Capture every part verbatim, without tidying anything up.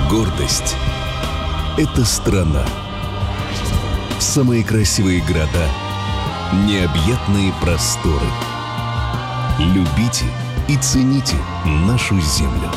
Гордость – это страна. Самые красивые города, необъятные просторы. Любите и цените нашу землю.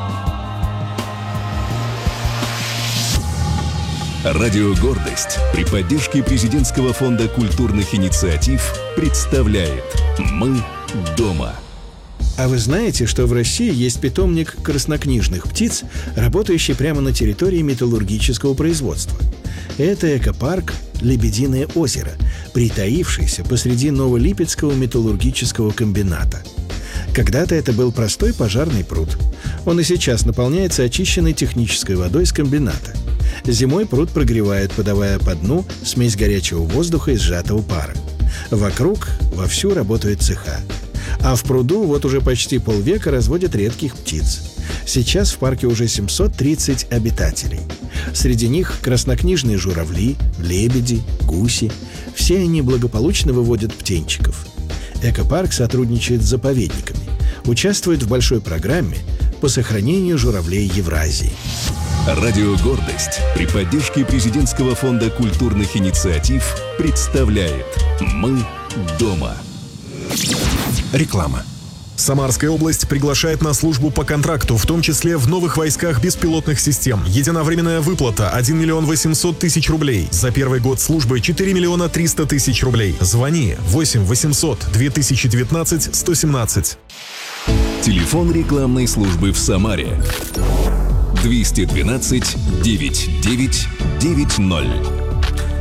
Радио «Гордость» при поддержке Президентского фонда культурных инициатив представляет «Мы дома». А вы знаете, что в России есть питомник краснокнижных птиц, работающий прямо на территории металлургического производства? Это экопарк «Лебединое озеро», притаившийся посреди Новолипецкого металлургического комбината. Когда-то это был простой пожарный пруд. Он и сейчас наполняется очищенной технической водой с комбината. Зимой пруд прогревают, подавая по дну смесь горячего воздуха и сжатого пара. Вокруг вовсю работают цеха. А в пруду вот уже почти полвека разводят редких птиц. Сейчас в парке уже семьсот тридцать обитателей. Среди них краснокнижные журавли, лебеди, гуси. Все они благополучно выводят птенчиков. Экопарк сотрудничает с заповедниками. Участвует в большой программе по сохранению журавлей Евразии. Радио «Гордость» при поддержке Президентского фонда культурных инициатив представляет «Мы дома». Реклама. Самарская область приглашает на службу по контракту, в том числе в новых войсках беспилотных систем. Единовременная выплата один миллион восемьсот тысяч рублей. За первый год службы четыре миллиона триста тысяч рублей. Звони восемь восемьсот две тысячи девятнадцать сто семнадцать. Телефон рекламной службы в Самаре. двести двенадцать девятьсот девять девять ноль.